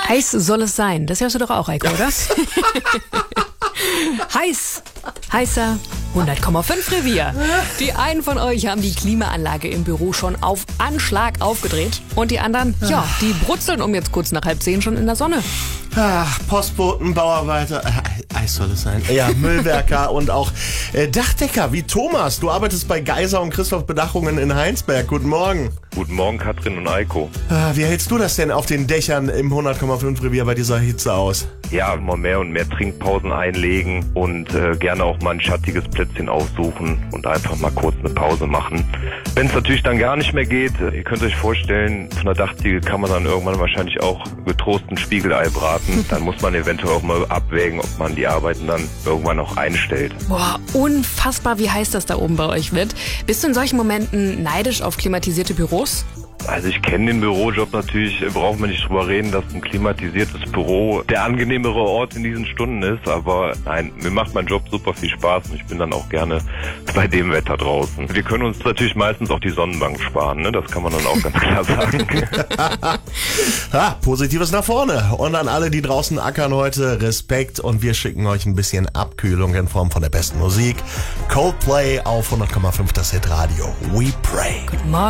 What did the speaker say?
Heiß soll es sein. Das hörst du doch auch, Eiko, oder? Heißer 100,5 Revier. Die einen von euch haben die Klimaanlage im Büro schon auf Anschlag aufgedreht. Und die anderen, die brutzeln um jetzt kurz nach 9:30 schon in der Sonne. Ach, Postboten, Bauarbeiter, Eis soll es sein. Ja, Müllwerker und auch Dachdecker wie Thomas. Du arbeitest bei Geiser und Christoph Bedachungen in Heinsberg. Guten Morgen. Guten Morgen, Katrin und Eiko. Wie hältst du das denn auf den Dächern im 100,5 Revier bei dieser Hitze aus? Ja, immer mehr und mehr Trinkpausen einlegen und gerne auch mal ein schattiges Plätzchen aufsuchen und einfach mal kurz eine Pause machen. Wenn es natürlich dann gar nicht mehr geht, ihr könnt euch vorstellen, von der Dachziegel kann man dann irgendwann wahrscheinlich auch getrost ein Spiegelei braten. Dann muss man eventuell auch mal abwägen, ob man die Arbeiten dann irgendwann auch einstellt. Boah, unfassbar, wie heiß das da oben bei euch wird. Bist du in solchen Momenten neidisch auf klimatisierte Büros? Also ich kenne den Bürojob natürlich, brauchen wir nicht drüber reden, dass ein klimatisiertes Büro der angenehmere Ort in diesen Stunden ist. Aber nein, mir macht mein Job super viel Spaß und ich bin dann auch gerne bei dem Wetter draußen. Wir können uns natürlich meistens auch die Sonnenbank sparen, ne? Das kann man dann auch ganz klar sagen. Positives nach vorne. Und an alle, die draußen ackern heute, Respekt. Und wir schicken euch ein bisschen Abkühlung in Form von der besten Musik. Coldplay auf 100,5 das Hitradio. We Pray. Guten Morgen.